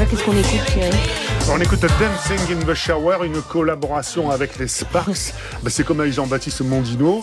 qu'est-ce qu'on écoute, Thierry ? On écoute Dancing in the Shower, une collaboration avec les Sparks. C'est comme avec Jean-Baptiste Mondino,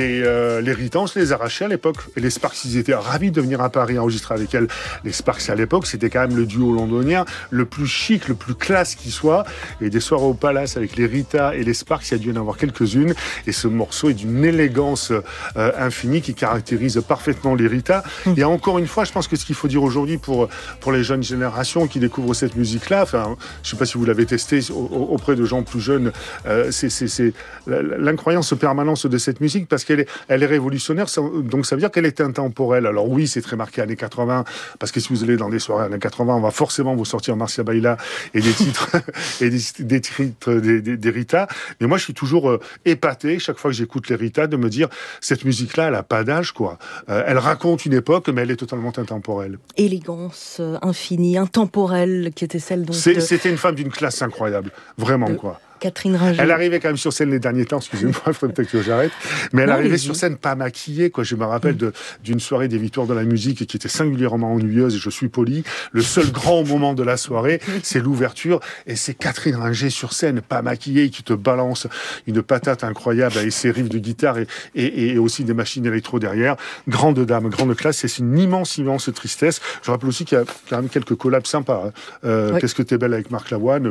les Rita, on se les arrachait à l'époque. Et les Sparks, ils étaient ravis de venir à Paris enregistrer avec elle. Les Sparks, à l'époque, c'était quand même le duo londonien le plus chic, le plus classe qui soit. Et des soirées au Palace avec les Rita et les Sparks, il y a dû y en avoir quelques-unes. Et ce morceau est d'une élégance infinie qui caractérise parfaitement les Rita. Et encore une fois, je pense que ce qu'il faut dire aujourd'hui pour les jeunes générations qui découvrent cette musique-là, je ne sais pas si vous l'avez testé auprès de gens plus jeunes, c'est l'incroyance permanente de cette musique parce qu'elle est révolutionnaire, donc ça veut dire qu'elle est intemporelle. Alors oui, c'est très marqué années 80, parce que si vous allez dans des soirées années 80, on va forcément vous sortir Marcia Baila et des titres et des titres des Rita. Mais moi, je suis toujours épaté chaque fois que j'écoute les Rita de me dire cette musique-là, elle n'a pas d'âge, quoi. Elle raconte une époque, mais elle est totalement intemporelle. Élégance infinie, intemporelle, qui était celle dont... C'était une femme d'une classe incroyable, vraiment, quoi. Catherine Ringer. Elle arrivait quand même sur scène les derniers temps, excusez-moi, il faudrait peut-être que j'arrête, mais elle arrivait sur scène pas maquillée, quoi. Je me rappelle d'une soirée des Victoires de la musique qui était singulièrement ennuyeuse, et je suis poli. Le seul grand moment de la soirée, c'est l'ouverture, et c'est Catherine Ringer sur scène, pas maquillée, qui te balance une patate incroyable avec ses riffs de guitare et aussi des machines électro derrière. Grande dame, grande classe, c'est une immense tristesse. Je rappelle aussi qu'il y a quand même quelques collabs sympas. Qu'est-ce que t'es belle avec Marc Lavoine.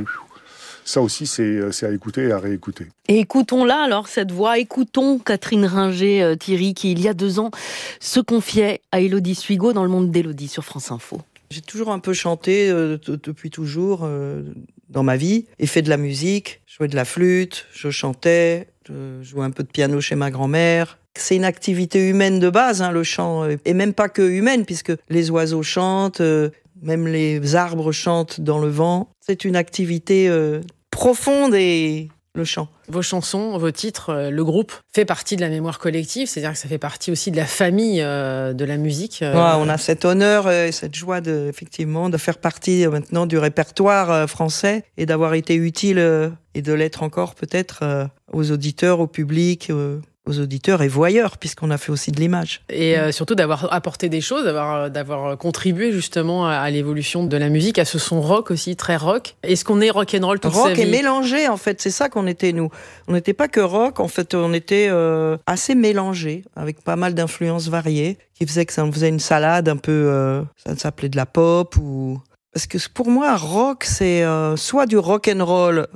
Ça aussi, c'est à écouter et à réécouter. Et écoutons-la alors, cette voix. Écoutons Catherine Ringer, Thierry, qui il y a 2 ans se confiait à Élodie Suigo dans Le Monde d'Élodie sur France Info. J'ai toujours un peu chanté depuis toujours dans ma vie et fait de la musique. Je jouais de la flûte, je chantais, je jouais un peu de piano chez ma grand-mère. C'est une activité humaine de base, le chant, et même pas que humaine, puisque les oiseaux chantent, même les arbres chantent dans le vent. C'est une activité profonde et le chant. Vos chansons, vos titres, le groupe fait partie de la mémoire collective, c'est-à-dire que ça fait partie aussi de la famille de la musique. Ouais, on a cet honneur et cette joie effectivement de faire partie maintenant du répertoire français et d'avoir été utile et de l'être encore peut-être aux auditeurs, au public, aux auditeurs et voyeurs, puisqu'on a fait aussi de l'image. Et surtout d'avoir apporté des choses, d'avoir contribué justement à l'évolution de la musique, à ce son rock aussi, très rock. Est-ce qu'on est rock'n'roll toute sa vie ? Rock et mélangé, en fait, c'est ça qu'on était, nous. On n'était pas que rock, en fait, on était assez mélangé, avec pas mal d'influences variées, qui faisait que ça en faisait une salade un peu... ça s'appelait de la pop, ou... Parce que pour moi, rock, c'est soit du rock'n'roll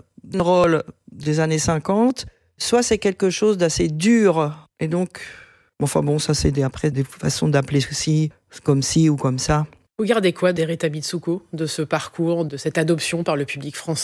des années 50, soit c'est quelque chose d'assez dur. Et donc, ça c'est après des façons d'appeler ceci, comme ci ou comme ça. Vous gardez quoi des Rita Mitsouko, de ce parcours, de cette adoption par le public français ?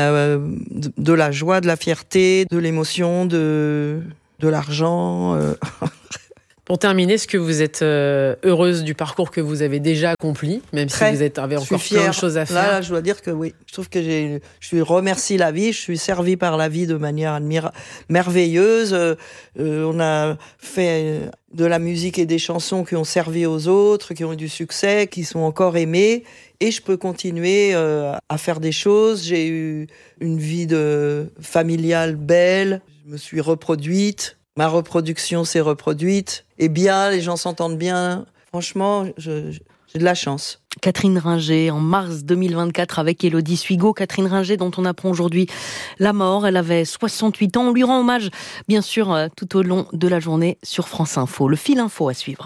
De la joie, de la fierté, de l'émotion, de l'argent. Pour terminer, est-ce que vous êtes heureuse du parcours que vous avez déjà accompli, même si vous avez encore plein de choses à faire ? Là, je dois dire que oui. Je trouve que je remercie la vie, je suis servie par la vie de manière merveilleuse. On a fait de la musique et des chansons qui ont servi aux autres, qui ont eu du succès, qui sont encore aimées. Et je peux continuer à faire des choses. J'ai eu une vie familiale belle. Je me suis reproduite. Ma reproduction s'est reproduite. Et bien, les gens s'entendent bien. Franchement, j'ai de la chance. Catherine Ringer, en mars 2024, avec Élodie Suigo. Catherine Ringer, dont on apprend aujourd'hui la mort. Elle avait 68 ans. On lui rend hommage, bien sûr, tout au long de la journée sur France Info. Le fil info à suivre.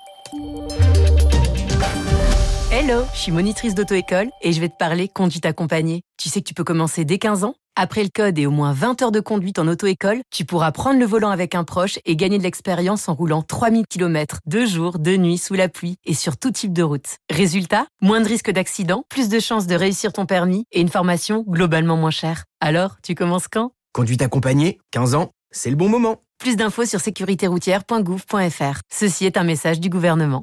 Hello, je suis monitrice d'auto-école et je vais te parler conduite accompagnée. Tu sais que tu peux commencer dès 15 ans ? Après le code et au moins 20 heures de conduite en auto-école, tu pourras prendre le volant avec un proche et gagner de l'expérience en roulant 3000 km, 2 jours, 2 nuits, sous la pluie et sur tout type de route. Résultat, moins de risques d'accident, plus de chances de réussir ton permis et une formation globalement moins chère. Alors, tu commences quand ? Conduite accompagnée, 15 ans, c'est le bon moment. Plus d'infos sur sécuritéroutière.gouv.fr. Ceci est un message du gouvernement.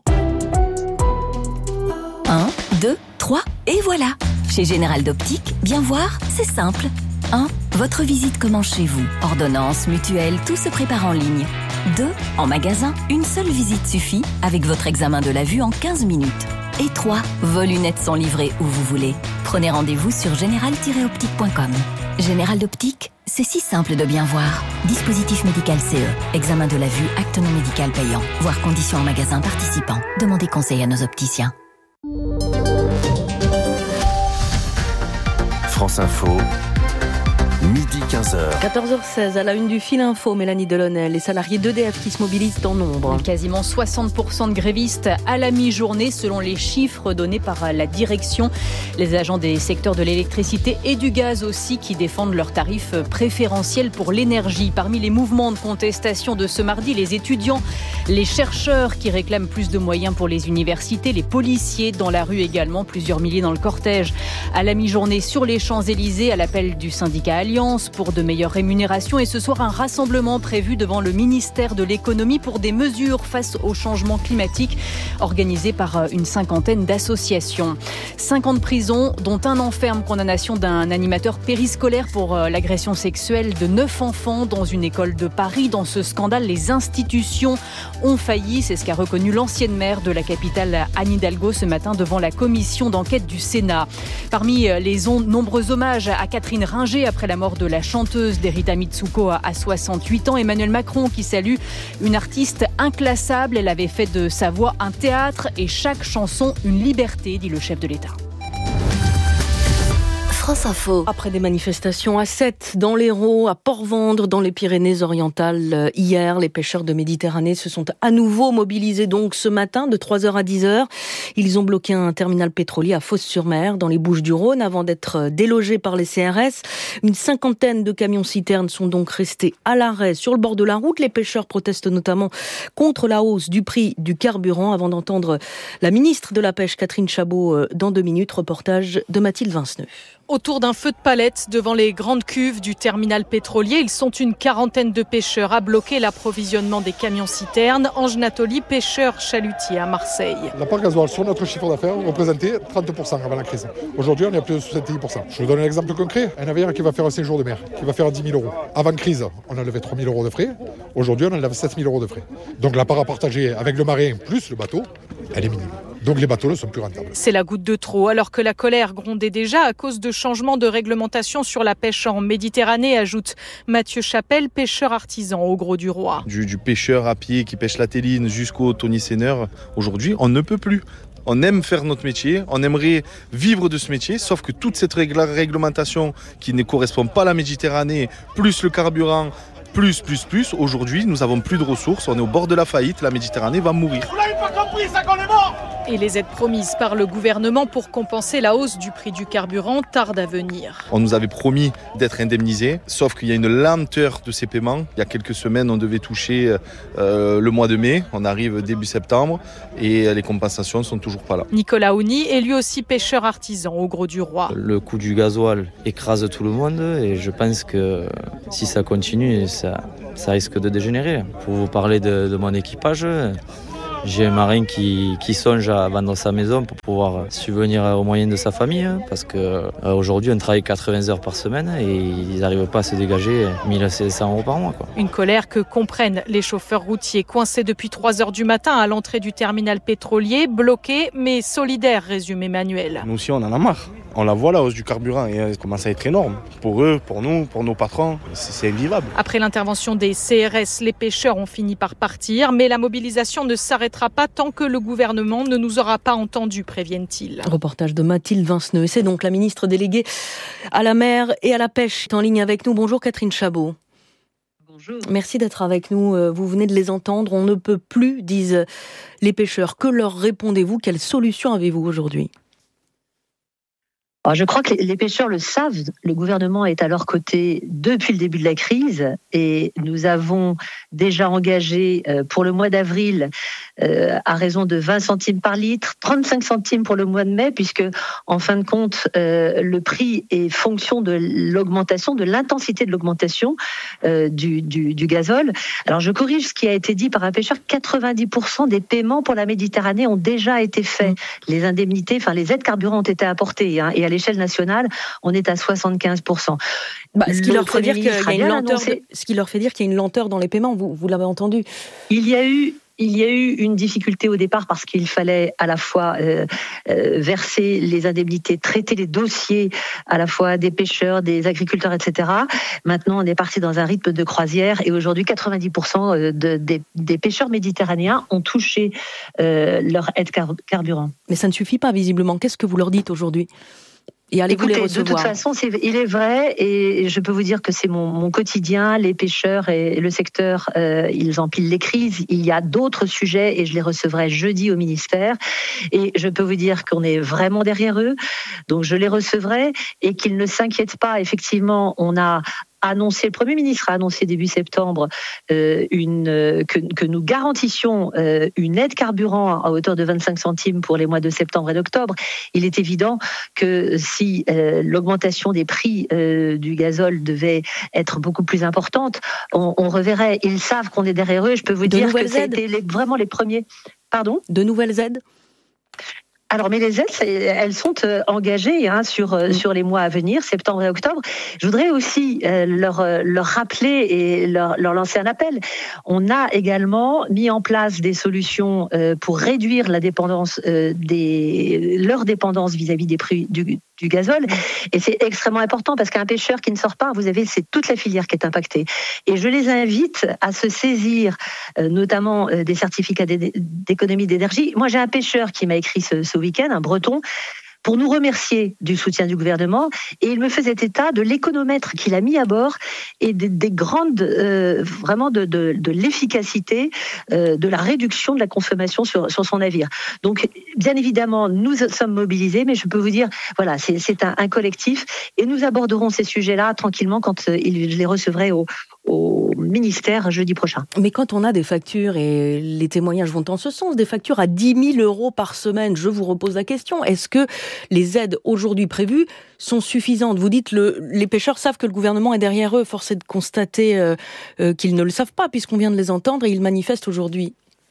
1, 2, 3, et voilà. Chez Général d'Optique, bien voir, c'est simple. 1. Votre visite commence chez vous. Ordonnance, mutuelle, tout se prépare en ligne. 2. En magasin, une seule visite suffit avec votre examen de la vue en 15 minutes. Et 3. Vos lunettes sont livrées où vous voulez. Prenez rendez-vous sur général-optique.com. Général d'Optique, c'est si simple de bien voir. Dispositif médical CE. Examen de la vue, acte non médical payant. Voir conditions en magasin participant. Demandez conseil à nos opticiens. France Info, midi 15h. 14h16, à la une du fil info, Mélanie Delaunay, les salariés d'EDF qui se mobilisent en nombre. Quasiment 60% de grévistes à la mi-journée, selon les chiffres donnés par la direction. Les agents des secteurs de l'électricité et du gaz aussi qui défendent leurs tarifs préférentiels pour l'énergie. Parmi les mouvements de contestation de ce mardi, les étudiants, les chercheurs qui réclament plus de moyens pour les universités, les policiers dans la rue également, plusieurs milliers dans le cortège. À la mi-journée sur les Champs-Élysées, à l'appel du syndicat Alliance pour de meilleures rémunérations, et ce soir un rassemblement prévu devant le ministère de l'économie pour des mesures face au changement climatique organisé par une cinquantaine d'associations. 5 ans de prison, dont un an ferme, condamnation d'un animateur périscolaire pour l'agression sexuelle de 9 enfants dans une école de Paris. Dans ce scandale, les institutions ont failli, c'est ce qu'a reconnu l'ancienne maire de la capitale Anne Hidalgo ce matin devant la commission d'enquête du Sénat. Parmi les nombreux hommages à Catherine Ringer après la mort de la chanteuse d'Erita Mitsuko à 68 ans, Emmanuel Macron qui salue une artiste inclassable. Elle avait fait de sa voix un théâtre et chaque chanson une liberté, dit le chef de l'État. France Info. Après des manifestations à 7 dans l'Hérault, à Port-Vendre, dans les Pyrénées-Orientales, hier, les pêcheurs de Méditerranée se sont à nouveau mobilisés donc ce matin de 3h à 10h. Ils ont bloqué un terminal pétrolier à Fos-sur-Mer, dans les Bouches-du-Rhône, avant d'être délogés par les CRS. Une cinquantaine de camions-citernes sont donc restés à l'arrêt sur le bord de la route. Les pêcheurs protestent notamment contre la hausse du prix du carburant. Avant d'entendre la ministre de la Pêche, Catherine Chabot, dans 2 minutes, reportage de Mathilde Vinceneux. Autour d'un feu de palette devant les grandes cuves du terminal pétrolier, ils sont une quarantaine de pêcheurs à bloquer l'approvisionnement des camions-citernes. Ange Nathalie, pêcheur chalutier à Marseille. L'apport gasoil sur notre chiffre d'affaires représentait 30% avant la crise. Aujourd'hui, on est à plus de 70%. Je vous donne un exemple concret. Un navire qui va faire un séjour de mer, qui va faire 10 000 euros. Avant crise, on enlevait 3 000 euros de frais. Aujourd'hui, on enlève 7 000 euros de frais. Donc la part à partager avec le marin plus le bateau, elle est minime. Donc les bateaux ne sont plus rentables. C'est la goutte de trop, alors que la colère grondait déjà à cause de changements de réglementation sur la pêche en Méditerranée, ajoute Mathieu Chapelle, pêcheur artisan au Gros du Roi. Du pêcheur à pied qui pêche la téline jusqu'au Tony Seineur, aujourd'hui on ne peut plus. On aime faire notre métier, on aimerait vivre de ce métier, sauf que toute cette réglementation qui ne correspond pas à la Méditerranée, plus le carburant, plus, aujourd'hui nous avons plus de ressources, on est au bord de la faillite, la Méditerranée va mourir. Vous l'avez pas compris, ça qu'on est mort! Et les aides promises par le gouvernement pour compenser la hausse du prix du carburant tardent à venir. On nous avait promis d'être indemnisés, sauf qu'il y a une lenteur de ces paiements. Il y a quelques semaines, on devait toucher le mois de mai, on arrive début septembre et les compensations ne sont toujours pas là. Nicolas Ouni est lui aussi pêcheur artisan au Gros du Roi. Le coût du gasoil écrase tout le monde et je pense que si ça continue, ça risque de dégénérer. Pour vous parler de mon équipage, j'ai un marin qui songe à vendre sa maison pour pouvoir subvenir aux moyens de sa famille, parce qu'aujourd'hui on travaille 80 heures par semaine et ils n'arrivent pas à se dégager 1 700 euros par mois. Une colère que comprennent les chauffeurs routiers coincés depuis 3h du matin à l'entrée du terminal pétrolier, bloqués mais solidaires, résume Emmanuel. Nous aussi on en a marre. On la voit la hausse du carburant et elle commence à être énorme. Pour eux, pour nous, pour nos patrons, c'est invivable. Après l'intervention des CRS, les pêcheurs ont fini par partir, mais la mobilisation ne s'arrêtera pas tant que le gouvernement ne nous aura pas entendus, préviennent-ils. Reportage de Mathilde Vinceneux. Et c'est donc la ministre déléguée à la mer et à la pêche qui est en ligne avec nous. Bonjour Catherine Chabot. Bonjour. Merci d'être avec nous. Vous venez de les entendre. On ne peut plus, disent les pêcheurs. Que leur répondez-vous? Quelle solution avez-vous aujourd'hui? Alors, je crois que les pêcheurs le savent. Le gouvernement est à leur côté depuis le début de la crise et nous avons déjà engagé pour le mois d'avril à raison de 20 centimes par litre, 35 centimes pour le mois de mai, puisque en fin de compte, le prix est fonction de l'augmentation, de l'intensité de l'augmentation du gazole. Alors je corrige ce qui a été dit par un pêcheur, 90% des paiements pour la Méditerranée ont déjà été faits. Les indemnités, les aides carburant ont été apportées, et à l'échelle nationale, on est à 75%. Ce qui leur fait dire qu'il y a une lenteur. Ce qui leur fait dire qu'il y a une lenteur dans les paiements. Vous l'avez entendu. Il y a eu une difficulté au départ parce qu'il fallait à la fois verser les indemnités, traiter les dossiers à la fois des pêcheurs, des agriculteurs, etc. Maintenant, on est parti dans un rythme de croisière et aujourd'hui, 90% des pêcheurs méditerranéens ont touché leur aide carburant. Mais ça ne suffit pas, visiblement. Qu'est-ce que vous leur dites aujourd'hui ? Et allez-vous les Écoutez, recevoir? de toute façon, il est vrai, et je peux vous dire que c'est mon quotidien. Les pêcheurs et le secteur, ils empilent les crises. Il y a d'autres sujets et je les recevrai jeudi au ministère. Et je peux vous dire qu'on est vraiment derrière eux. Donc je les recevrai et qu'ils ne s'inquiètent pas. Effectivement, le Premier ministre a annoncé début septembre que nous garantissions une aide carburant à hauteur de 25 centimes pour les mois de septembre et d'octobre. Il est évident que si l'augmentation des prix du gazole devait être beaucoup plus importante, on reverrait. Ils savent qu'on est derrière eux. Je peux vous dire que ça a été vraiment les premiers. Pardon ? De nouvelles aides ? Alors, mais les aides, elles sont engagées sur les mois à venir, septembre et octobre. Je voudrais aussi leur rappeler et leur lancer un appel. On a également mis en place des solutions pour réduire la dépendance leur dépendance vis-à-vis des prix du gazole. Et c'est extrêmement important parce qu'un pêcheur qui ne sort pas, c'est toute la filière qui est impactée. Et je les invite à se saisir notamment des certificats d'économie d'énergie. Moi, j'ai un pêcheur qui m'a écrit ce week-end, un Breton, pour nous remercier du soutien du gouvernement, et il me faisait état de l'économètre qu'il a mis à bord et des grandes, vraiment de l'efficacité de la réduction de la consommation sur son navire. Donc, bien évidemment, nous sommes mobilisés, mais je peux vous dire, voilà, c'est un collectif, et nous aborderons ces sujets-là tranquillement quand je les recevrai au ministère jeudi prochain. Mais quand on a des factures, et les témoignages vont en ce sens, des factures à 10 000 euros par semaine, je vous repose la question, est-ce que les aides aujourd'hui prévues sont suffisantes? Vous dites les pêcheurs savent que le gouvernement est derrière eux. Force est de constater qu'ils ne le savent pas, puisqu'on vient de les entendre et ils manifestent aujourd'hui.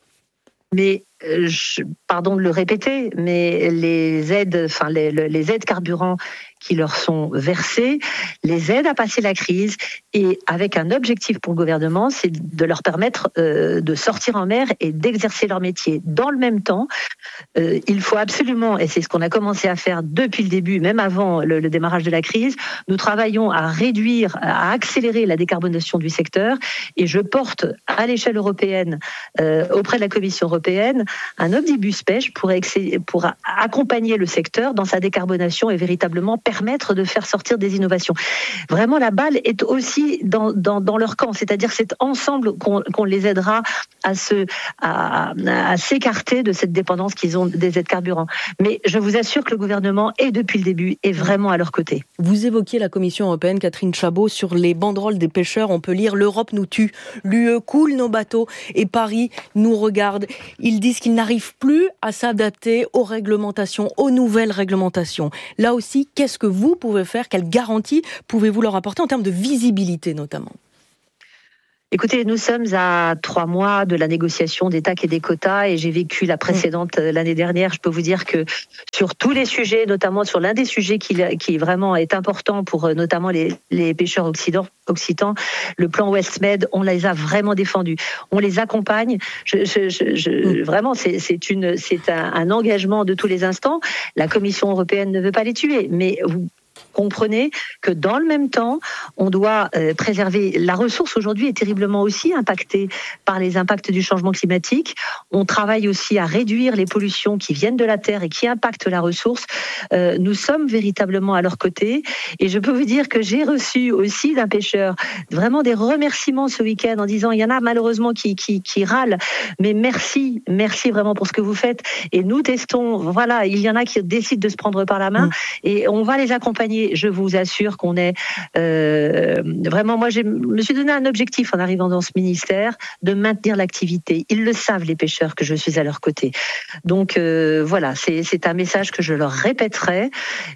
Mais pardon de le répéter, mais les aides, les aides carburant qui leur sont versées, les aident à passer la crise, et avec un objectif pour le gouvernement, c'est de leur permettre de sortir en mer et d'exercer leur métier. Dans le même temps, il faut absolument, et c'est ce qu'on a commencé à faire depuis le début, même avant le démarrage de la crise, nous travaillons à réduire, à accélérer la décarbonation du secteur, et je porte à l'échelle européenne, auprès de la Commission européenne, un omnibus pêche pour accompagner le secteur dans sa décarbonation et véritablement permettre de faire sortir des innovations. Vraiment, la balle est aussi dans leur camp, c'est-à-dire c'est ensemble qu'on les aidera à s'écarter de cette dépendance qu'ils ont des aides carburants. Mais je vous assure que le gouvernement, et depuis le début, est vraiment à leur côté. Vous évoquiez la Commission européenne, Catherine Chabot, sur les banderoles des pêcheurs. On peut lire « L'Europe nous tue »,« l'UE coule nos bateaux » et « Paris nous regarde ». Ils disent qu'ils n'arrivent plus à s'adapter aux réglementations, aux nouvelles réglementations. Là aussi, qu'est-ce que vous pouvez faire? Quelle garantie pouvez-vous leur apporter en termes de visibilité notamment? Écoutez, nous sommes à 3 mois de la négociation des TAC et des quotas, et j'ai vécu la précédente l'année dernière. Je peux vous dire que sur tous les sujets, notamment sur l'un des sujets qui vraiment est important pour notamment les pêcheurs occitans, le plan Westmed, on les a vraiment défendus. On les accompagne. Vraiment, c'est un engagement de tous les instants. La Commission européenne ne veut pas les tuer, mais vous comprenez que dans le même temps, on doit préserver la ressource. Aujourd'hui est terriblement aussi impactée par les impacts du changement climatique. On travaille aussi à réduire les pollutions qui viennent de la terre et qui impactent la ressource. Nous sommes véritablement à leur côté, et je peux vous dire que j'ai reçu aussi d'un pêcheur vraiment des remerciements ce week-end en disant il y en a malheureusement qui râlent, mais merci vraiment pour ce que vous faites, et nous testons, voilà, il y en a qui décident de se prendre par la main et on va les accompagner. Je vous assure qu'on est vraiment, moi je me suis donné un objectif en arrivant dans ce ministère, de maintenir l'activité. Ils le savent, les pêcheurs, que je suis à leur côté. Donc voilà, c'est un message que je leur répéterai,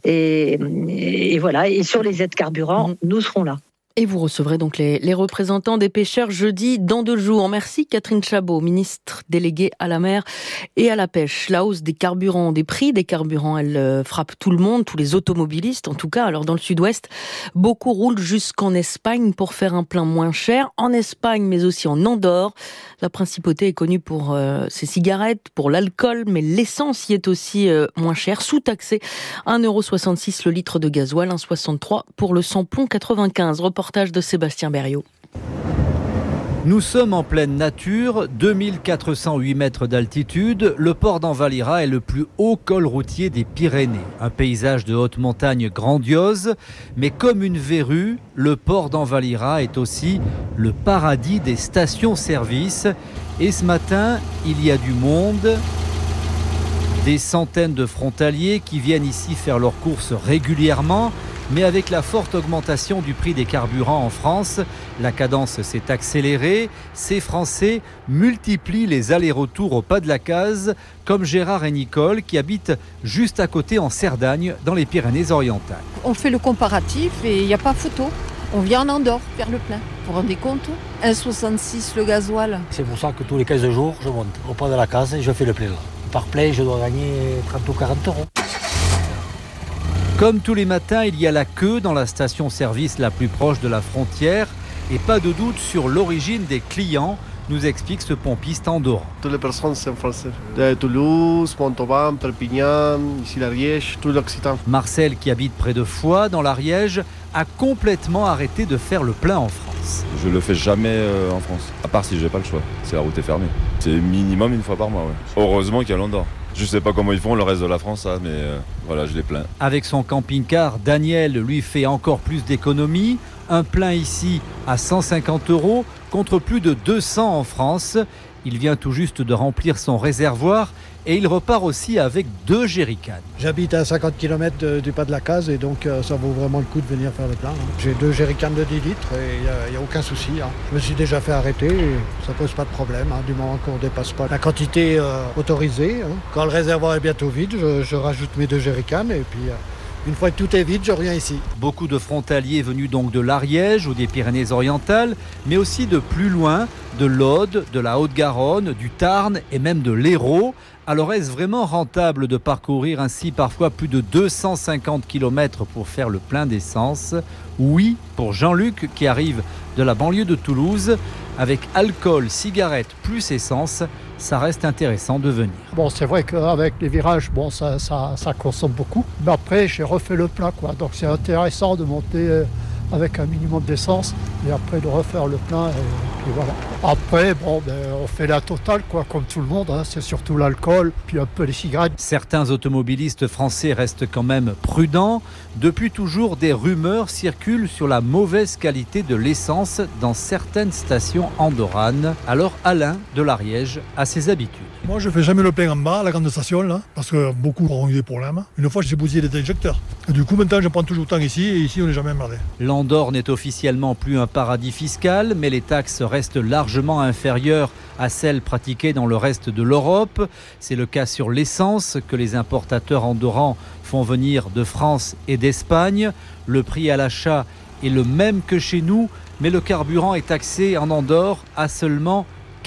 et voilà, et sur les aides carburant, nous serons là. Et vous recevrez donc les représentants des pêcheurs jeudi dans 2 jours. Merci Catherine Chabot, ministre déléguée à la mer et à la pêche. La hausse des carburants, des prix des carburants, elle frappe tout le monde, tous les automobilistes en tout cas. Alors dans le sud-ouest, beaucoup roulent jusqu'en Espagne pour faire un plein moins cher. En Espagne, mais aussi en Andorre. La principauté est connue pour ses cigarettes, pour l'alcool, mais l'essence y est aussi moins chère, sous-taxée. 1,66 € le litre de gasoil, 1,63 € pour le samplon 95. Reportage de Sébastien Berriot. Nous sommes en pleine nature, 2408 mètres d'altitude. Le port d'Envalira est le plus haut col routier des Pyrénées. Un paysage de haute montagne grandiose, mais comme une verrue, le port d'Envalira est aussi le paradis des stations-service. Et ce matin, il y a du monde. Des centaines de frontaliers qui viennent ici faire leurs courses régulièrement. Mais avec la forte augmentation du prix des carburants en France, la cadence s'est accélérée. Ces Français multiplient les allers-retours au pas de la case, comme Gérard et Nicole qui habitent juste à côté en Cerdagne, dans les Pyrénées-Orientales. On fait le comparatif et il n'y a pas photo. On vient en Andorre faire le plein. Vous vous rendez compte ? 1,66 le gasoil. C'est pour ça que tous les 15 jours, je monte au pas de la case et je fais le plein. Par plein, je dois gagner 30 ou 40 euros. Comme tous les matins, il y a la queue dans la station-service la plus proche de la frontière et pas de doute sur l'origine des clients, nous explique ce pompiste andorran. Toutes les personnes sont françaises. De Toulouse, Montauban, Perpignan, ici l'Ariège, tout l'Occitan. Marcel, qui habite près de Foix, dans l'Ariège, a complètement arrêté de faire le plein en France. Je le fais jamais en France, à part si j'ai pas le choix. Si la route est fermée. C'est minimum une fois par mois. Ouais. Heureusement qu'il y a l'Andorre. Je sais pas comment ils font le reste de la France, ça, mais voilà, je les plains. Avec son camping-car, Daniel lui fait encore plus d'économies. Un plein ici à 150 € contre plus de 200 en France. Il vient tout juste de remplir son réservoir et il repart aussi avec 2 jerrycans. J'habite à 50 km du pas de la case et donc ça vaut vraiment le coup de venir faire le plein. J'ai 2 jerrycans de 10 litres et il n'y a aucun souci. Je me suis déjà fait arrêter et ça pose pas de problème du moment qu'on ne dépasse pas la quantité autorisée. Quand le réservoir est bientôt vide, je rajoute mes 2 jerrycans et puis... Une fois que tout est vide, je reviens ici. Beaucoup de frontaliers venus donc de l'Ariège ou des Pyrénées-Orientales, mais aussi de plus loin, de l'Aude, de la Haute-Garonne, du Tarn et même de l'Hérault. Alors est-ce vraiment rentable de parcourir ainsi parfois plus de 250 km pour faire le plein d'essence ? Oui, pour Jean-Luc qui arrive de la banlieue de Toulouse. Avec alcool, cigarettes plus essence, ça reste intéressant de venir. Bon, c'est vrai qu'avec les virages, bon, ça consomme beaucoup. Mais après, j'ai refait le plein, quoi. Donc c'est intéressant de monter avec un minimum d'essence et après de refaire le plein et puis voilà. Après, bon, on fait la totale, quoi, comme tout le monde. C'est surtout l'alcool, puis un peu les cigarettes. Certains automobilistes français restent quand même prudents. Depuis toujours, des rumeurs circulent sur la mauvaise qualité de l'essence dans certaines stations andorranes. Alors Alain de l'Ariège a ses habitudes. Moi, je fais jamais le plein en bas, à la grande station, là, parce que beaucoup ont eu des problèmes. Une fois, j'ai bousillé des injecteurs. Et du coup, maintenant, je prends toujours le temps ici, et ici, on n'est jamais emmerdé. L'Andorre n'est officiellement plus un paradis fiscal, mais les taxes restent largement inférieures à celles pratiquées dans le reste de l'Europe. C'est le cas sur l'essence que les importateurs andorrans font venir de France et d'Espagne. Le prix à l'achat est le même que chez nous, mais le carburant est taxé en Andorre à seulement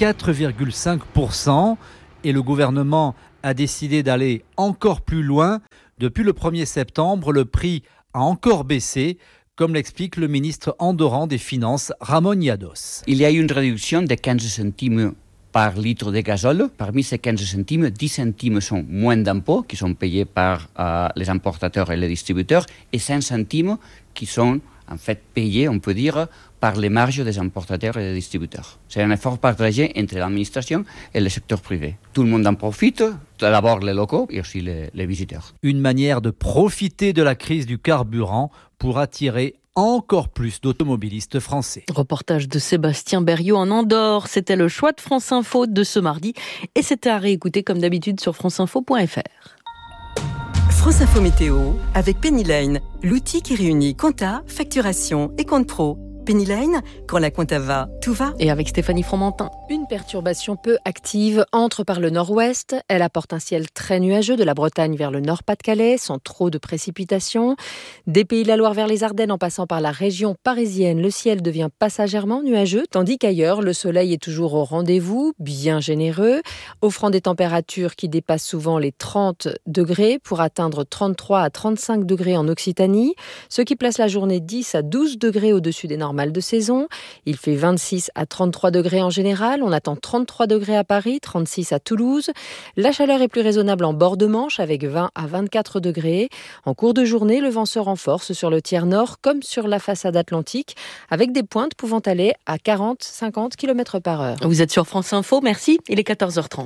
4,5%. Et le gouvernement a décidé d'aller encore plus loin. Depuis le 1er septembre, le prix a encore baissé, comme l'explique le ministre andorran des Finances, Ramon Llados. Il y a eu une réduction de 15 centimes par litre de gazole. Parmi ces 15 centimes, 10 centimes sont moins d'impôts qui sont payés par les importateurs et les distributeurs et 5 centimes qui sont en fait payés, on peut dire, par les marges des importateurs et des distributeurs. C'est un effort partagé entre l'administration et le secteur privé. Tout le monde en profite, d'abord les locaux et aussi les visiteurs. Une manière de profiter de la crise du carburant pour attirer encore plus d'automobilistes français. Reportage de Sébastien Berriot en Andorre. C'était le choix de France Info de ce mardi et c'était à réécouter comme d'habitude sur franceinfo.fr. France Info Météo avec Pennyline, l'outil qui réunit compta, facturation et compte pro. Pennyline, quand la compta va, tout va. Et avec Stéphanie Fromentin. Une perturbation peu active entre par le nord-ouest. Elle apporte un ciel très nuageux de la Bretagne vers le Nord-Pas-de-Calais, sans trop de précipitations. Des Pays de la Loire vers les Ardennes en passant par la région parisienne, le ciel devient passagèrement nuageux, tandis qu'ailleurs, le soleil est toujours au rendez-vous, bien généreux, offrant des températures qui dépassent souvent les 30 degrés pour atteindre 33 à 35 degrés en Occitanie, ce qui place la journée 10 à 12 degrés au-dessus des normales normale de saison. Il fait 26 à 33 degrés en général. On attend 33 degrés à Paris, 36 à Toulouse. La chaleur est plus raisonnable en bord de Manche avec 20 à 24 degrés. En cours de journée, le vent se renforce sur le tiers nord comme sur la façade atlantique avec des pointes pouvant aller à 40-50 km/h. Vous êtes sur France Info, merci. Il est 14h30.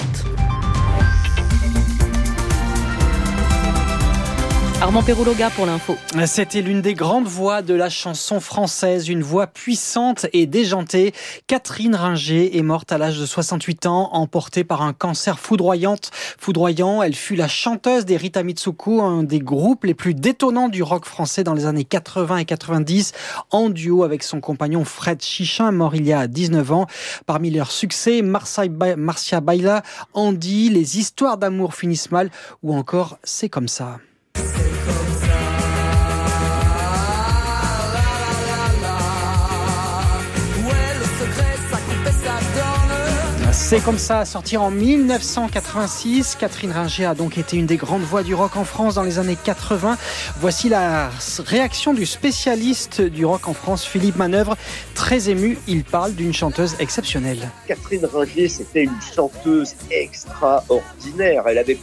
Armand Perrouloga pour l'info. C'était l'une des grandes voix de la chanson française, une voix puissante et déjantée. Catherine Ringer est morte à l'âge de 68 ans, emportée par un cancer foudroyant. Elle fut la chanteuse des Rita Mitsuko, un des groupes les plus détonnants du rock français dans les années 80 et 90, en duo avec son compagnon Fred Chichin, mort il y a 19 ans. Parmi leurs succès, Marcia Baila, Andy, Les histoires d'amour finissent mal ou encore C'est comme ça. C'est comme ça, sorti en 1986. Catherine Ringer a donc été une des grandes voix du rock en France dans les années 80. Voici la réaction du spécialiste du rock en France, Philippe Manœuvre. Très ému, il parle d'une chanteuse exceptionnelle. Catherine Ringer, c'était une chanteuse extraordinaire. Elle avait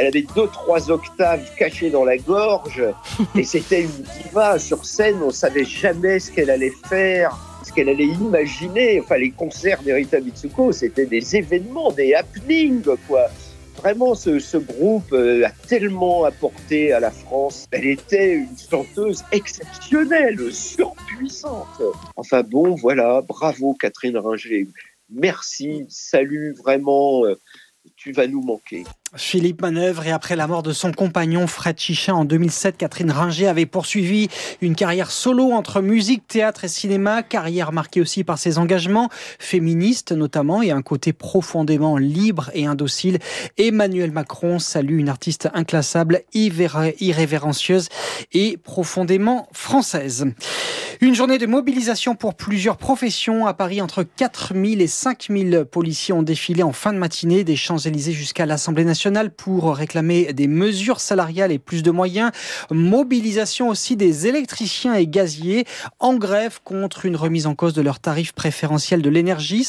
2-3 octaves cachées dans la gorge et c'était une diva. Sur scène, on savait jamais ce qu'elle allait faire, ce qu'elle allait imaginer. Enfin, les concerts d'Erita Mitsuko, c'était des événements, des happenings, quoi. Vraiment, ce groupe a tellement apporté à la France. Elle était une chanteuse exceptionnelle, surpuissante. Enfin bon, voilà, bravo Catherine Ringer. Merci, salut, vraiment, tu vas nous manquer. Philippe Manœuvre, et après la mort de son compagnon Fred Chichin en 2007, Catherine Ringer avait poursuivi une carrière solo entre musique, théâtre et cinéma, carrière marquée aussi par ses engagements féministes notamment et un côté profondément libre et indocile. Emmanuel Macron salue une artiste inclassable, irrévérencieuse et profondément française. Une journée de mobilisation pour plusieurs professions. À Paris, entre 4000 et 5000 policiers ont défilé en fin de matinée des Champs-Élysées jusqu'à l'Assemblée nationale pour réclamer des mesures salariales et plus de moyens. Mobilisation aussi des électriciens et gaziers en grève contre une remise en cause de leurs tarifs préférentiels de l'énergie.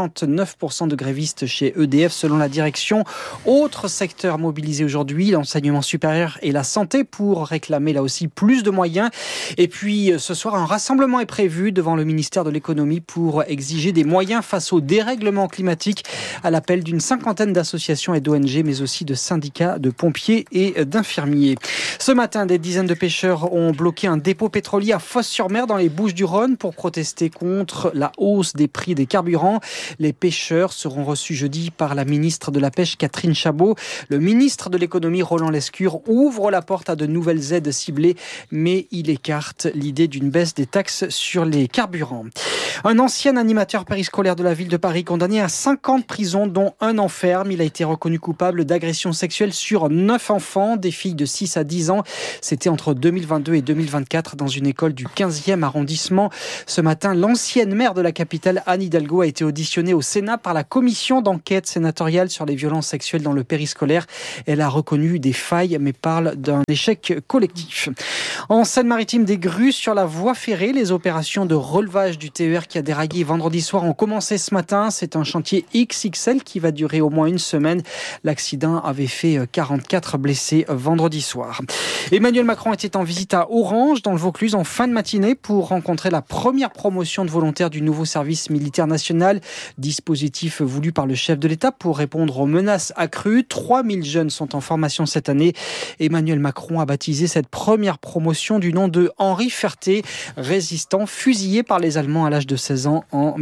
59% de grévistes chez EDF selon la direction. Autre secteur mobilisé aujourd'hui, l'enseignement supérieur et la santé pour réclamer là aussi plus de moyens. Et puis ce soir, un rassemblement est prévu devant le ministère de l'économie pour exiger des moyens face au dérèglement climatique à l'appel d'une cinquantaine d'associations et d'ONG, mais aussi de syndicats de pompiers et d'infirmiers. Ce matin, des dizaines de pêcheurs ont bloqué un dépôt pétrolier à Fos-sur-Mer dans les Bouches-du-Rhône pour protester contre la hausse des prix des carburants. Les pêcheurs seront reçus jeudi par la ministre de la Pêche Catherine Chabot. Le ministre de l'économie Roland Lescure ouvre la porte à de nouvelles aides ciblées, mais il écarte l'idée d'une baisse des taxes sur les carburants. Un ancien animateur périscolaire de la ville de Paris condamné à 5 ans de prison, dont 1 an ferme. Il a été reconnu coupable d'agression sexuelle sur 9 enfants, des filles de 6 à 10 ans. C'était entre 2022 et 2024 dans une école du 15e arrondissement. Ce matin, l'ancienne maire de la capitale, Anne Hidalgo, a été auditionnée au Sénat par la commission d'enquête sénatoriale sur les violences sexuelles dans le périscolaire. Elle a reconnu des failles, mais parle d'un échec collectif. En Seine-Maritime, des grues sur la voie ferrée. Les opérations de relevage du TER qui a déraillé vendredi soir ont commencé ce matin. C'est un chantier XXL qui va durer au moins une semaine. L'accident avait fait 44 blessés vendredi soir. Emmanuel Macron était en visite à Orange, dans le Vaucluse, en fin de matinée pour rencontrer la première promotion de volontaires du nouveau service militaire national. Dispositif voulu par le chef de l'État pour répondre aux menaces accrues. 3000 jeunes sont en formation cette année. Emmanuel Macron a baptisé cette première promotion du nom de Henri Ferté, résistant fusillé par les Allemands à l'âge de 16 ans en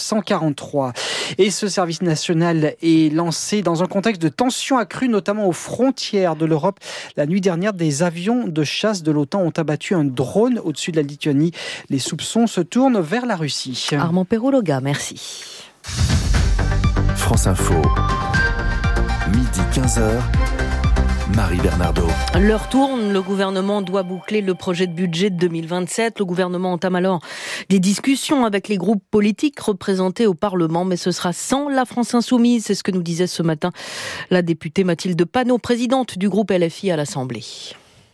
1943. Et ce service national est lancé dans un contexte de tensions accrues, notamment aux frontières de l'Europe. La nuit dernière, des avions de chasse de l'OTAN ont abattu un drone au-dessus de la Lituanie. Les soupçons se tournent vers la Russie. Armand Perrouloga, merci. France Info, midi 15h. Marie Bernardo. L'heure tourne, le gouvernement doit boucler le projet de budget de 2027. Le gouvernement entame alors des discussions avec les groupes politiques représentés au Parlement, mais ce sera sans la France Insoumise. C'est ce que nous disait ce matin la députée Mathilde Panot, présidente du groupe LFI à l'Assemblée.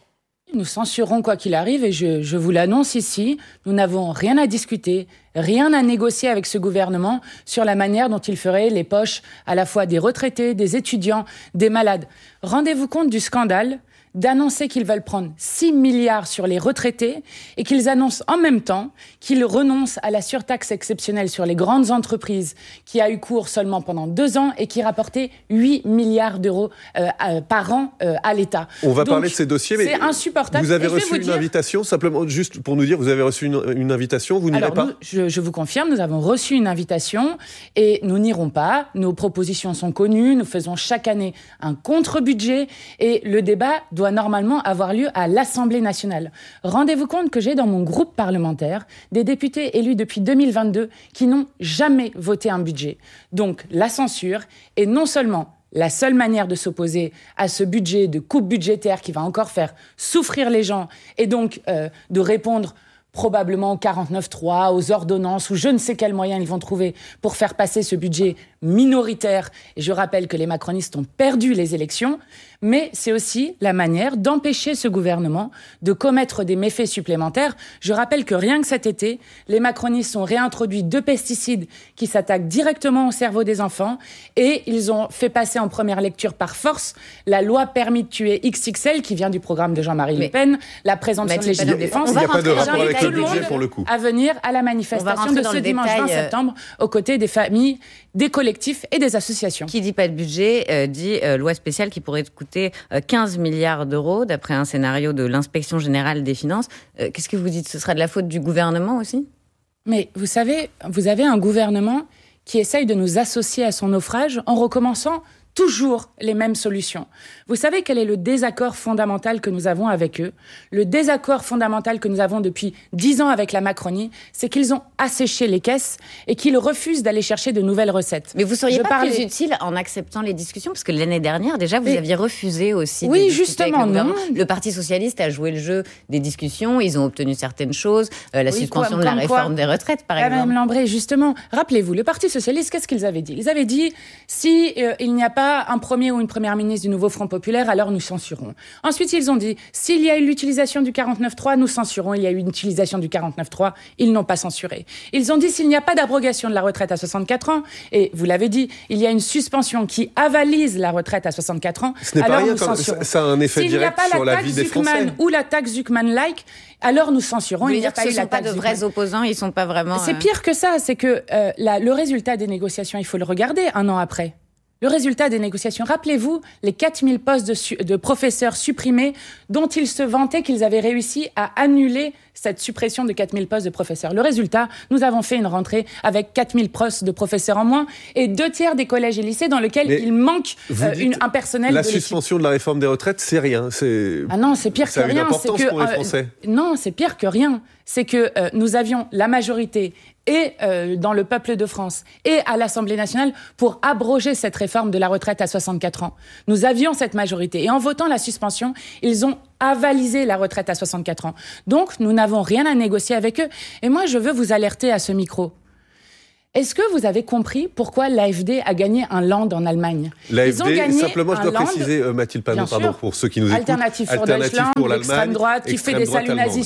Nous censurerons quoi qu'il arrive et je vous l'annonce ici, nous n'avons rien à discuter, rien à négocier avec ce gouvernement sur la manière dont il ferait les poches à la fois des retraités, des étudiants, des malades. Rendez-vous compte du scandale d'annoncer qu'ils veulent prendre 6 milliards sur les retraités et qu'ils annoncent en même temps qu'ils renoncent à la surtaxe exceptionnelle sur les grandes entreprises qui a eu cours seulement pendant 2 ans et qui rapportait 8 milliards d'euros par an à l'État. On va parler de ces dossiers, mais c'est insupportable. Vous avez reçu une invitation, simplement juste pour nous dire, vous avez reçu une invitation, vous n'irez pas ? Je vous confirme, nous avons reçu une invitation et nous n'irons pas. Nos propositions sont connues, nous faisons chaque année un contre-budget et le débat doit normalement avoir lieu à l'Assemblée nationale. Rendez-vous compte que j'ai dans mon groupe parlementaire des députés élus depuis 2022 qui n'ont jamais voté un budget. Donc la censure est non seulement la seule manière de s'opposer à ce budget de coupe budgétaire qui va encore faire souffrir les gens et donc de répondre probablement au 49.3, aux ordonnances ou je ne sais quels moyens ils vont trouver pour faire passer ce budget minoritaire. Et je rappelle que les macronistes ont perdu les élections, mais c'est aussi la manière d'empêcher ce gouvernement de commettre des méfaits supplémentaires. Je rappelle que rien que cet été, les macronistes ont réintroduit 2 pesticides qui s'attaquent directement au cerveau des enfants et ils ont fait passer en première lecture par force la loi permis de tuer XXL qui vient du programme de Jean-Marie Le Pen, la présomption de légitime défense. Il n'y a pas de rapport avec le budget pour le coup. À venir à la manifestation de ce dimanche 20 septembre aux côtés des familles, des collectifs et des associations. Qui dit pas de budget, dit loi spéciale qui pourrait coûter 15 milliards d'euros, d'après un scénario de l'Inspection générale des finances. Qu'est-ce que vous dites ? Ce sera de la faute du gouvernement aussi ? Mais vous savez, vous avez un gouvernement qui essaye de nous associer à son naufrage en recommençant toujours les mêmes solutions. Vous savez quel est le désaccord fondamental que nous avons avec eux ? Le désaccord fondamental que nous avons depuis 10 ans avec la Macronie, c'est qu'ils ont asséché les caisses et qu'ils refusent d'aller chercher de nouvelles recettes. Mais vous seriez pas plus utile en acceptant les discussions ? Parce que l'année dernière, déjà, vous aviez refusé aussi de discuter justement, avec le non. Le Parti socialiste a joué le jeu des discussions, ils ont obtenu certaines choses, la suspension de la réforme des retraites, par exemple. Madame Lambré, justement, rappelez-vous, le Parti socialiste, qu'est-ce qu'ils avaient dit ? Ils avaient dit, si il n'y a pas un premier ou une première ministre du nouveau Front populaire, alors nous censurons. Ensuite, ils ont dit, s'il y a eu l'utilisation du 49.3, nous censurons. Il y a eu une utilisation du 49.3, ils n'ont pas censuré. Ils ont dit, s'il n'y a pas d'abrogation de la retraite à 64 ans, et vous l'avez dit, il y a une suspension qui avalise la retraite à 64 ans, ce n'est alors pas rien, nous censurons. Ça a un effet direct sur la vie des Français. S'il n'y a pas la taxe Zuckman ou la taxe Zuckman-like, alors nous censurons. Il n'y a pas eu la taxe. Ce ne sont pas de vrais opposants, ils ne sont pas vraiment... C'est pire que ça, c'est que le résultat des négociations, il faut le regarder 1 an après. Le résultat des négociations, rappelez-vous les 4000 postes de professeurs supprimés dont ils se vantaient qu'ils avaient réussi à annuler cette suppression de 4000 postes de professeurs. Le résultat, nous avons fait une rentrée avec 4000 postes de professeurs en moins et 2/3 des collèges et lycées dans lesquels il manque un personnel la de l'équipe. suspension de la réforme des retraites, c'est rien. Ah non, c'est pire que rien. Ça a une importance pour les Français. Non, c'est pire que rien. C'est que nous avions la majorité et dans le peuple de France et à l'Assemblée nationale pour abroger cette réforme de la retraite à 64 ans. Nous avions cette majorité. Et en votant la suspension, ils ont avalisé la retraite à 64 ans. Donc, nous n'avons rien à négocier avec eux. Et moi, je veux vous alerter à ce micro. Est-ce que vous avez compris pourquoi l'AfD a gagné un Land en Allemagne ? L'AfD, simplement, je dois préciser, Mathilde Panot, pardon, pour ceux qui nous écoutent. Alternative pour l'extrême droite, qui fait des saluts nazis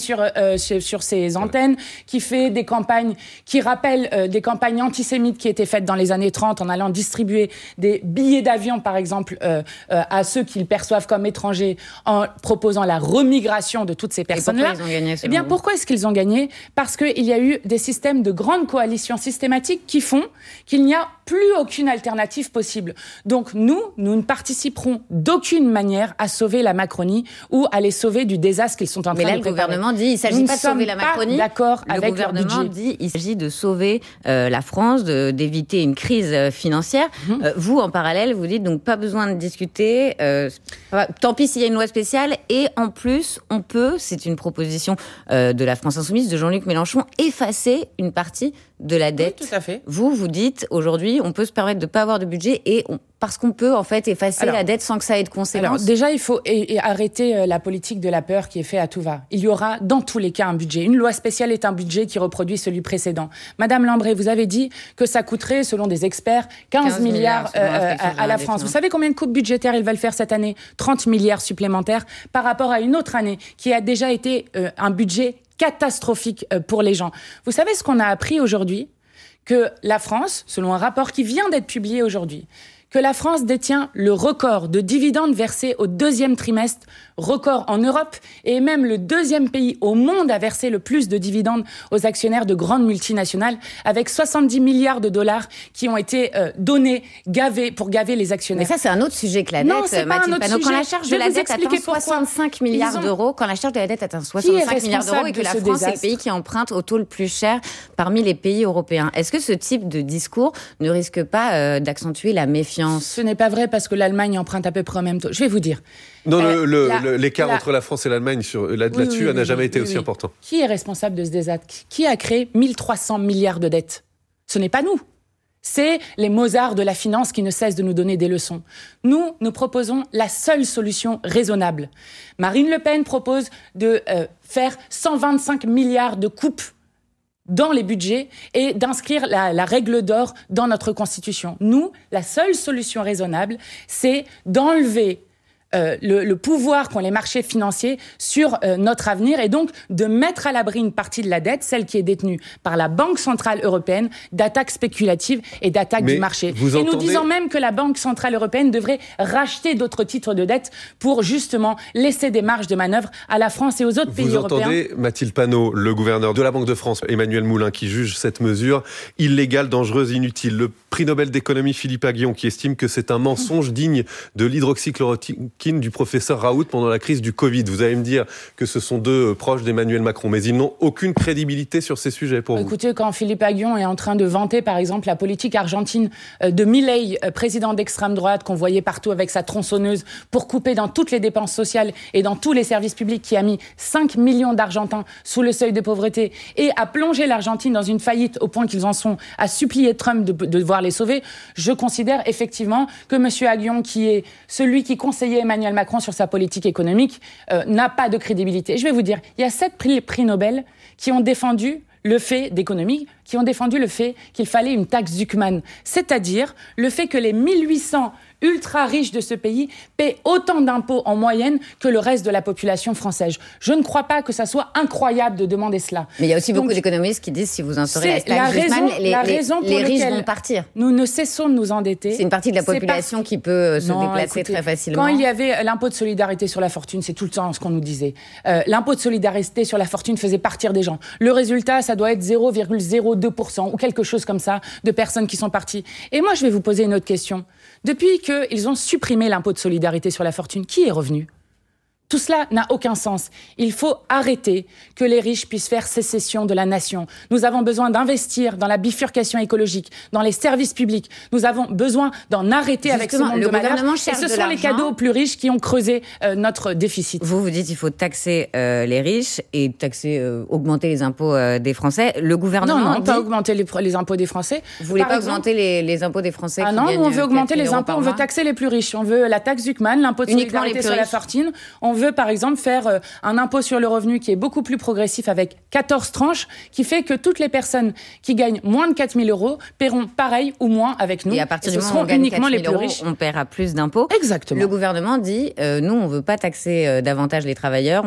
sur ses antennes, qui fait des campagnes, qui rappellent des campagnes antisémites qui étaient faites dans les années 30 en allant distribuer des billets d'avion, par exemple, à ceux qu'ils perçoivent comme étrangers, en proposant la remigration de toutes ces personnes-là. Eh bien, pourquoi est-ce qu'ils ont gagné ? Parce qu'il y a eu des systèmes de grandes coalitions systématiques qui font qu'il n'y a plus aucune alternative possible. Donc nous ne participerons d'aucune manière à sauver la Macronie ou à les sauver du désastre qu'ils sont en train de préparer. Mais là, le gouvernement dit il ne s'agit pas de sauver la Macronie. D'accord avec le gouvernement dit il s'agit de sauver la France, d'éviter une crise financière. Vous, en parallèle, vous dites donc pas besoin de discuter. Tant pis s'il y a une loi spéciale. Et en plus, on peut, c'est une proposition de la France Insoumise, de Jean-Luc Mélenchon, effacer une partie de la dette. Oui, tout à fait. Vous dites aujourd'hui, aujourd'hui, on peut se permettre de ne pas avoir de budget parce qu'on peut en fait effacer la dette sans que ça ait de conséquences. Alors déjà, il faut arrêter la politique de la peur qui est faite à tout va. Il y aura dans tous les cas un budget. Une loi spéciale est un budget qui reproduit celui précédent. Madame Lambré, vous avez dit que ça coûterait, selon des experts, 15 milliards à la France. Vous savez combien de coupes budgétaires ils veulent faire cette année ? 30 milliards supplémentaires par rapport à une autre année qui a déjà été un budget catastrophique pour les gens. Vous savez ce qu'on a appris aujourd'hui ? Que la France, selon un rapport qui vient d'être publié aujourd'hui, que la France détient le record de dividendes versés au 2e trimestre, record en Europe, et même le 2e pays au monde à verser le plus de dividendes aux actionnaires de grandes multinationales, avec 70 milliards de dollars qui ont été donnés, gavés, pour gaver les actionnaires. Mais ça, c'est un autre sujet que la dette, non, c'est pas Mathilde un autre Panot. sujet. Quand la charge de la dette atteint 65 milliards d'euros, quand la charge de la dette atteint 65 milliards d'euros et que la France est le pays qui emprunte au taux le plus cher parmi les pays européens, est-ce que ce type de discours ne risque pas d'accentuer la méfiance ? Ce n'est pas vrai parce que l'Allemagne emprunte à peu près au même taux. Je vais vous dire. Non, l'écart entre la France et l'Allemagne là-dessus n'a jamais été aussi important. Qui est responsable de ce désastre ? Qui a créé 1300 milliards de dettes ? Ce n'est pas nous. C'est les Mozart de la finance qui ne cessent de nous donner des leçons. Nous proposons la seule solution raisonnable. Marine Le Pen propose de faire 125 milliards de coupes dans les budgets et d'inscrire la règle d'or dans notre Constitution. Nous, la seule solution raisonnable, c'est d'enlever le pouvoir qu'ont les marchés financiers sur notre avenir et donc de mettre à l'abri une partie de la dette, celle qui est détenue par la Banque Centrale Européenne, d'attaques spéculatives et d'attaques du marché. Nous disons même que la Banque Centrale Européenne devrait racheter d'autres titres de dette pour justement laisser des marges de manœuvre à la France et aux autres pays européens. Vous entendez Mathilde Panot, le gouverneur de la Banque de France, Emmanuel Moulin, qui juge cette mesure illégale, dangereuse, inutile. Le prix Nobel d'économie Philippe Aghion, qui estime que c'est un mensonge digne de l'hydroxychloroquine du professeur Raoult pendant la crise du Covid. Vous allez me dire que ce sont deux proches d'Emmanuel Macron, mais ils n'ont aucune crédibilité sur ces sujets pour vous. Écoutez, quand Philippe Aghion est en train de vanter, par exemple, la politique argentine de Milei, président d'extrême droite, qu'on voyait partout avec sa tronçonneuse pour couper dans toutes les dépenses sociales et dans tous les services publics, qui a mis 5 millions d'Argentins sous le seuil de pauvreté et a plongé l'Argentine dans une faillite au point qu'ils en sont à supplier Trump de devoir les sauver, je considère effectivement que M. Aghion, qui est celui qui conseillait Emmanuel Macron sur sa politique économique, n'a pas de crédibilité. Je vais vous dire, il y a 7 prix Nobel qui ont défendu le fait d'économie, qui ont défendu le fait qu'il fallait une taxe Zuckman, c'est-à-dire le fait que les 1800 ultra riches de ce pays paient autant d'impôts en moyenne que le reste de la population française. Je ne crois pas que ça soit incroyable de demander cela. Mais il y a aussi beaucoup d'économistes qui disent si vous instaurez la taxe Zuckman, les riches vont partir. Nous ne cessons de nous endetter. C'est une partie de la population qui peut se déplacer très facilement. Quand il y avait l'impôt de solidarité sur la fortune, c'est tout le temps ce qu'on nous disait. L'impôt de solidarité sur la fortune faisait partir des gens. Le résultat, ça doit être 0,02% ou quelque chose comme ça de personnes qui sont parties. Et moi, je vais vous poser une autre question. Depuis qu'ils ont supprimé l'impôt de solidarité sur la fortune, qui est revenu ? Tout cela n'a aucun sens. Il faut arrêter que les riches puissent faire sécession de la nation. Nous avons besoin d'investir dans la bifurcation écologique, dans les services publics. Nous avons besoin d'en arrêter avec ce monde de malheur. Et ce sont les cadeaux aux plus riches qui ont creusé notre déficit. Vous dites qu'il faut taxer les riches et augmenter les impôts des Français. Le gouvernement Non, pas augmenter les impôts des Français. Vous voulez pas augmenter les impôts des Français qui non, gagnent on veut augmenter les impôts, on veut mois. Taxer les plus riches. On veut la taxe Zuckman, l'impôt de solidarité sur la fortune. On veut, par exemple, faire un impôt sur le revenu qui est beaucoup plus progressif avec 14 tranches, qui fait que toutes les personnes qui gagnent moins de 4 000 euros paieront pareil ou moins avec nous. Et à partir du moment où on gagne 4 000 euros, on paiera plus d'impôts. Exactement. Le gouvernement dit, nous, on ne veut pas taxer davantage les travailleurs.